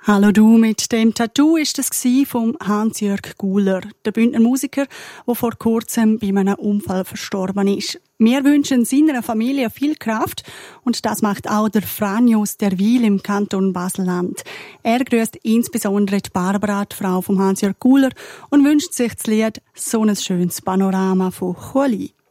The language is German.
Hallo du, mit dem Tattoo ist es vom Hans-Jörg Guler, der Bündner Musiker, der vor kurzem bei einem Unfall verstorben ist. Wir wünschen seiner Familie viel Kraft und das macht auch der Franjus Derwil im Kanton Basel-Land. Er grüßt insbesondere die Barbara, die Frau von Hans-Jörg Guler, und wünscht sich das Lied «So ein schönes Panorama» von Choli.